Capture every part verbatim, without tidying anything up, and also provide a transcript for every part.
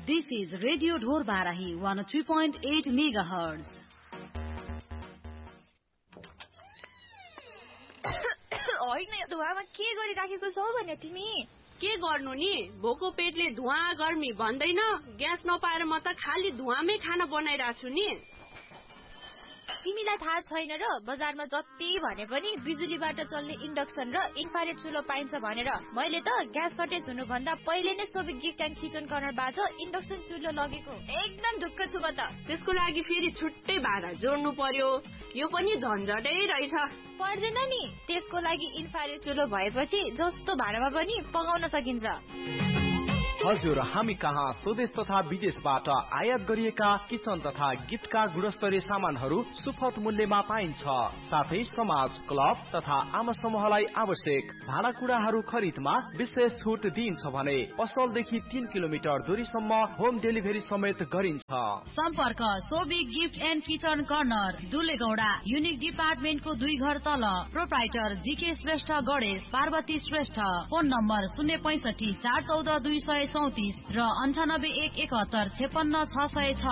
This is Radio Dhor Barahi one oh three point eight megahertz. होइन यो धुवामा के गरिराखेको छौ भने तिमी के गर्नु नि भोको पेटले धुवा गर्मी भन्दैन ग्यास नपाएर म त खाली धुवामै खाना बनाइराछु नि तिमीलाई थाहा छैन र बजारमा जति भने पनि बिजुलीबाट चल्ने इन्डक्सन र इन्फ्रारेड चुलो पाइन्छ भनेर मैले त ग्यास सर्टेज हुनु भन्दा पहिले नै सोभिक गिफ्ट एन्ड किचन कर्नरबाट इन्डक्सन चुलो लगेको एकदम ढुक्क छु म त त्यसको लागि फेरि छुट्टै भाडा जोड्नु पर्यो यो पनि झन्झटै रहेछ पर्दैन नि त्यसको लागि इन्फ्रारेड चुलो भएपछि जस्तो भाडामा पनि पकाउन सकिन्छ हजुर हामी कहाँ स्वदेश तथा विदेशबाट आयात गरिएका किचन तथा गिफ्टका गुणस्तरीय सामानहरू सुपथ मूल्यमा पाइन्छ साथै समाज क्लब तथा आम समूहलाई आवश्यक भाँडाकुँडाहरू खरिदमा विशेष छुट दिइन्छ भने पसलदेखि तीन किलोमिटर दूरीसम्म होम डेलिभरी समेत गरिन्छ सम्पर्क सोभिक gift and kitchen corner दुलेगौडा unique डिपार्टमेन्टको दुई घर तल proprietor GK Shrestha Ganesh Parvati Shrestha phone number शून्य पैंसठी चार चौध दुई सय चौतिस र अन्ठानब्बे एक एकहत्तर छेपन्न छ सय छ।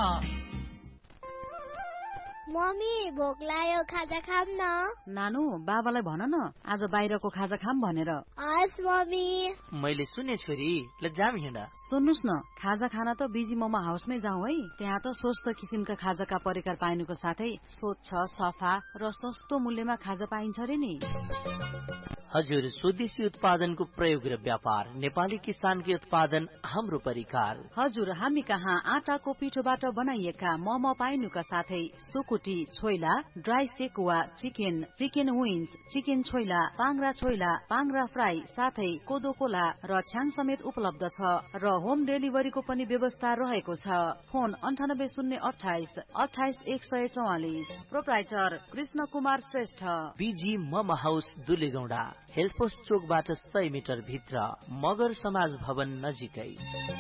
मम्मी भोक लाग्यो खाजा खाम न नानु बाबालाई भन न आज बाहिरको खाजा खाम भनेर हस् मम्मी मैले सुने छोरी ल जाम हिँड सुन्नुस् न खाजा खाना त बिजी मोमो हाउसमै जाउँ है त्यहाँ त स्वस्थ किसिमका खाजाका परिकार पाइनुको साथै स्वच्छ सफा र सस्तो मूल्यमा खाजा पाइन्छ रे नि हजुर स्वदेशी उत्पादनको प्रयोग र व्यापार नेपाली किसानकै उत्पादन हाम्रो परिकार हजुर हामी कहाँ आटाको पिठोबाट बनाइएका मोमो पाइनुका साथै सुकुटी choila dry sekuwa chicken chicken wings chicken choila पाङ्रा choila पाङ्रा fry साथै कोदो कोला र छ्याङ समेत उपलब्ध छ र होम डेलिभरीको पनि व्यवस्था रहेको छ फोन अन्ठानब्बे शून्य अठाइस अठाइस एक सय चौवालिस प्रोप्राइटर कृष्ण कुमार श्रेष्ठ बीजी मोमो हाउस दुलेगौडा हेल्थ पोस्ट चोकबाट सय मिटर भित्र मगर समाज भवन नजिकै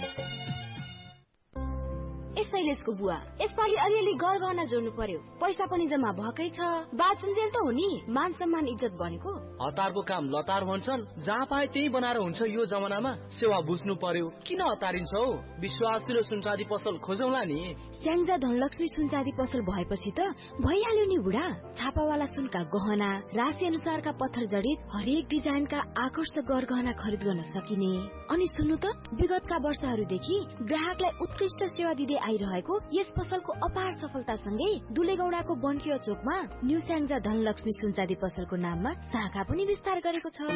शैलेशको बुवा यसपालि अलिअलि गरगहना जोड्नु पर्यो पैसा पनि जम्मा भएकै छ बाचुन्जेल त हो नि मान सम्मान इज्जत बनेको हतारको काम लतार भन्छन् जहाँ पाए त्यही बनाएर हुन्छ यो जमानामा सेवा बुझ्नु पर्यो किन हतारिन्छौ विश्वासिलो सुनचाँदी पसल खोजौला नि स्याङ्जा धनलक्ष्मी सुनचाँदी पसल भएपछि त भइहाल्यो नि बुढा छापावाला सुनका गहना राशि अनुसारका पत्थर जडित हरेक डिजाइनका आकर्षक गरगहना खरिद गर्न सकिने अनि सुन्नु त विगतका वर्षहरूदेखि ग्राहकलाई उत्कृष्ट सेवा दिँदै आइरहेको यस पसलको अपार सफलतासँगै दुलेगौडाको बन्किया चोकमा न्यू स्याङ्जा धनलक्ष्मी सुनचाँदी पसलको नाममा शाखा पनि विस्तार गरेको छ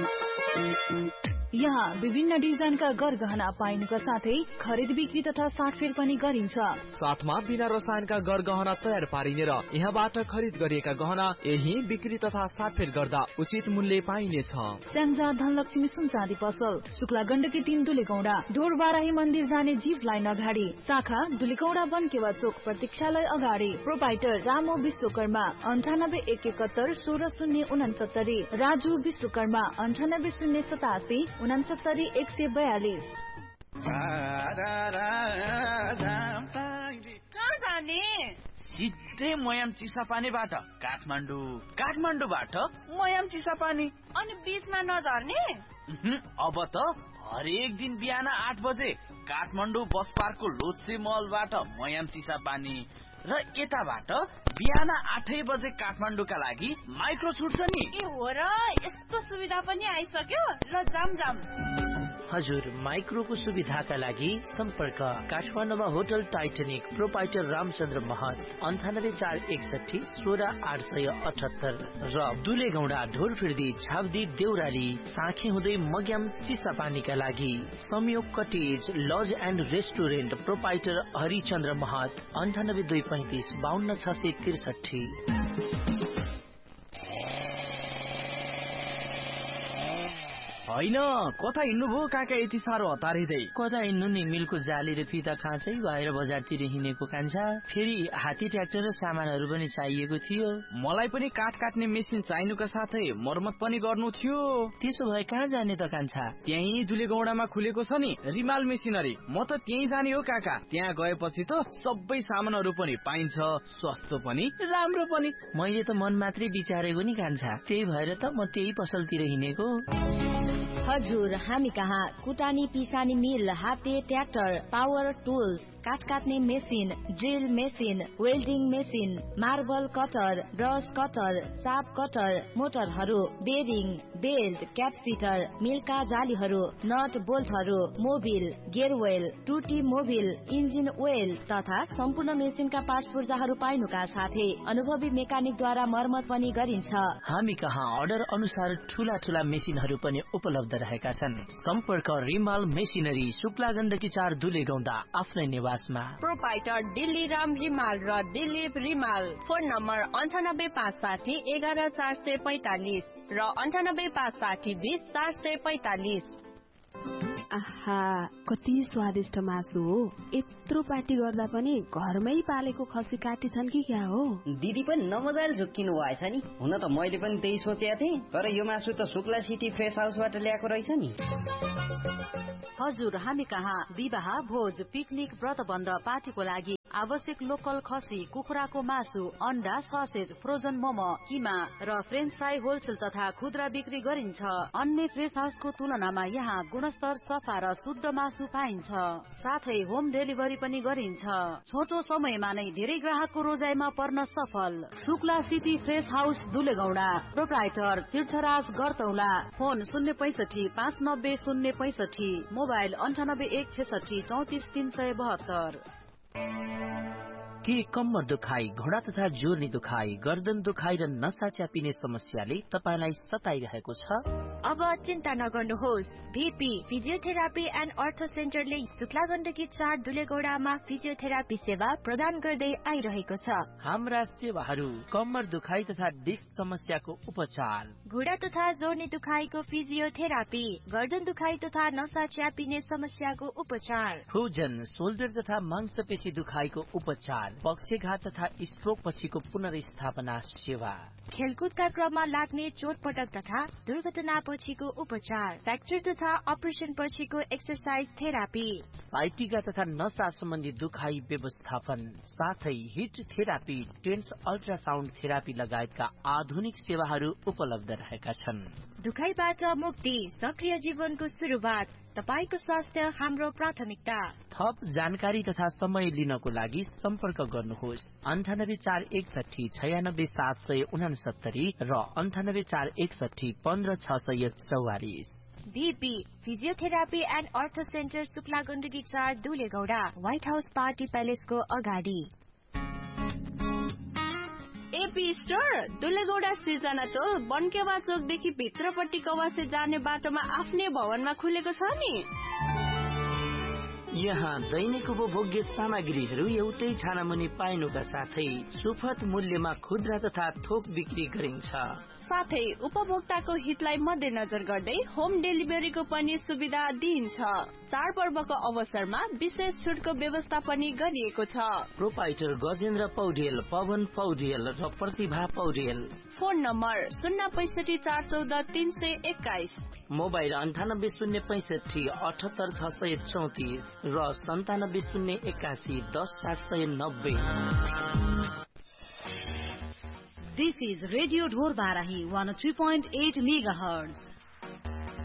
यहाँ विभिन्न डिजाइनका गरगहना पाइनुका साथै खरिद बिक्री तथा साटफेर पनि गरिन्छ साथमा बिना रसायनका गरगहना तयार पारिने र यहाँबाट खरिद गरिएका गहना यही बिक्री तथा साटफेर गर्दा उचित मूल्य पाइनेछ स्याङ्जा धनलक्ष्मी सुनचाँदी पसल शुक्ला गण्डकी तीन दुलेगौडा डोर बाराही मन्दिर जाने जीव लाइन अगाडि शाखा दुलेगौडा बन्केवा चोक प्रतीक्षालय अगाडि प्रोपाइटर रामो विश्वकर्मा अन्ठानब्बे एक एकहत्तर सोह्र शून्य उनासत्तरी राजु विश्वकर्मा अन्ठानब्बे शून्य सतासी उनासत्तरी एक सय बयालिस कहाँ जाने सिधै मयाम चिसापानीबाट काठमाडौँ काठमाडौँबाट मयाम चिसापानी अनि बीचमा नझर्ने अब त हरेक दिन बिहान आठ बजे काठमाडौँ बस पार्कको लोत्से मलबाट मयाम चिसापानी र यताबाट बिहान आठै बजे काठमाडौँका लागि माइक्रो छुट्छ नि ए हो र यस्तो सुविधा पनि आइसक्यो ल जाम जाम हजुर माइक्रोको सुविधाका लागि सम्पर्क काठमाडौँमा होटल टाइटनिक प्रोपाइटर रामचन्द्र महत अन्ठानब्बे चार एकसठी सोह्र आठ सय अठहत्तर र दुलेगौडा ढोरफिर्दी छाब्दी देउराली साँखे हुँदै मग्याम चिसापानीका लागि संयोग cottage laws and restaurant proprietor Harichandra महत अन्ठानब्बे दुई पैंतिस बाहन्न छ सय त्रिसठी होइन कता हिँड्नुभयो काका यति साह्रो हतारिँदै कता हिँड्नु नि मिलको जाली र फिता खाँचै भएर बजारतिर हिँडेको कान्छा फेरि हात्ती ट्र्याक्टर र सामानहरू पनि चाहिएको थियो मलाई पनि काठ काट्ने मेसिन चाहिनुका साथै मर्मत पनि गर्नु थियो त्यसो भए कहाँ जाने त कान्छा त्यही दुलेगौडामा खुलेको छ नि रिमाल मेसिनरी म त त्यही जाने हो काका त्यहाँ गएपछि त सबै सामानहरू पनि पाइन्छ सस्तो पनि राम्रो पनि मैले त मन मात्रै विचारेको नि कान्छा त्यही भएर त म त्यही पसलतिर हिँडेको हजुर, हामी कहाँ कुटानी पिसानी मिल, हाते ट्र्याक्टर, पावर टुल्स, काट काट्ने machine, drill machine, welding machine, marble cutter, brush cutter, चाप cutter, मोटरहरू, bearing, belt, क्यापसिटर, Milcah जालीहरू, not बोल्टहरू, Mobil, gear well, टुटी मोबिल, इन्जिन ओइल तथा सम्पूर्ण मेसिनका पार्ट्स पूर्जाहरू पाइनुका साथै अनुभवी मेकानिकद्वारा मर्मत पनि गरिन्छ। हामी कहाँ अर्डर अनुसार ठूला ठूला मेसिनहरू पनि उपलब्ध रहेका छन्। सम्पर्क रिमाल मेसिनरी, शुक्ला गण्डकी चार दुले गौंडा, आफ्नै निवासमा। प्रोपाइटर दिल्ली राम रिमाल र दिलीप रिमाल। फोन नम्बर अन्ठानब्बे पाँच साठी एघार चार सय पैतालिस र अन्ठानब्बे पाँच साठी बीस चार सय पैतालिस। आहा, कति स्वादिष्ट मासु हो। यत्रो पार्टी गर्दा पनि घरमै पालेको खसी काटी छन् कि क्या हो? दिदी पनि नमजाले झुक्किनु भएछ नि। हुन त मैले पनि त्यही सोचेको थिएँ, तर यो मासु त शुक्ला सिटी फ्रेस हाउसबाट ल्याएको रहेछ नि। हजुर, हामी कहाँ विवाह, भोज, पिकनिक, व्रतबन्ध, पार्टीको लागि आवश्यक लोकल खसी, कुखुराको मासु, अन्डा, ससेज, फ्रोजन मोमो, किमा र फ्रेन्च फ्राई होलसेल तथा खुद्रा बिक्री गरिन्छ। अन्य फ्रेस हाउसको तुलनामा यहाँ गुणस्तर, सफा र शुद्ध मासु पाइन्छ। साथै होम डेलिभरी पनि गरिन्छ। छोटो समयमा नै धेरै ग्राहकको रोजाइमा पर्न सफल। Shukla city fresh house दुलेगौडा। Proprietor तीर्थराज गरतौला। फोन शून्य पैसठी पाँच नब्बे शून्य पैसठी, मोबाइल अन्ठानब्बे एक छेसठी चौतिस तीन सय बहत्तर। के कम्मर दुखाइ, घोडा तथा जोर्नी दुखाइ, गर्दन दुखाइ र नसा च्यापिने समस्याले तपाईलाई सताइरहेको छ? अब चिन्ता नगर्नुहोस्। भीपी फिजियोथेरापी एन्ड अर्थो सेन्टरले शुक्ला गण्डकी चार दुलेगौडामा फिजियोथेरापी सेवा प्रदान गर्दै आइरहेको छ। हाम्रा सेवाहरू कम्मर दुखाइ तथा डिस्क समस्याको उपचार, घुँडा तथा जोर्नी दुखाइको फिजियोथेरापी, गर्दन दुखाइ तथा नसा च्यापिने समस्याको उपचार, फ्युजन, सोल्डर तथा मांसपेशी दुखाइको उपचार, पक्षघात तथा स्ट्रोक पछिको पुनर्स्थापना सेवा, खेलकुदका क्रममा लाग्ने चोटपटक तथा दुर्घटना पछिको उपचार, फ्र्याक्चर तथा अपरेसन पछिको एक्सरसाइज थेरापी, साइटिका तथा नसा सम्बन्धी दुखाइ व्यवस्थापन, साथै hit therapy, tense ultrasound therapy लगायतका आधुनिक सेवाहरू उपलब्ध रहेका छन्। दुखाइबाट मुक्ति, सक्रिय जीवनको सुरुवात, तपाईको स्वास्थ्य हाम्रो प्राथमिकता। थप जानकारी तथा समय लिनको लागि सम्पर्क गर्नुहोस् अन्ठानब्बे चार एकसठी छयानब्बे सात सय उनासत्तरी र अन्ठानब्बे चार एकसठी पन्ध्र छ सय चौवालिस। भीपी फिजियोथेरापी एन्ड अर्थो सेन्टर, शुक्ला गण्डकी चार दुलेगौडा, व्हाइट हाउस पार्टी प्यालेसको अगाडि। एपी स्टोर दुलेगौडा सिर्जना टोल बनकेवा चोकदेखि भित्रपट्टि कवासे जाने बाटोमा आफ्नै भवनमा खुलेको छ नि। यहाँ दैनिक उपभोग्य सामग्रीहरू एउटै छानामुनि पाइनुका साथै सुपथ मूल्यमा खुद्रा तथा थोक बिक्री गरिन्छ। साथै उपभोक्ताको हितलाई मध्यनजर गर्दै होम डेलिभरीको पनि सुविधा दिइन्छ। चाडपर्वको अवसरमा विशेष छुटको व्यवस्था पनि गरिएको छ। प्रोपाइटर गजेन्द्र पौडेल, पवन पौडेल र प्रतिभा पौडेल। फोन नम्बर शून्य पैसठी चार चौध तीन सय एक्काइस, मोबाइल अन्ठानब्बे शून्य पैसठी अठहत्तर छ सय चौतिस र सन्तानब्बे शून्य एकासी दस सात सय नब्बे। This is Radio Dhor Barahi one oh three point eight megahertz.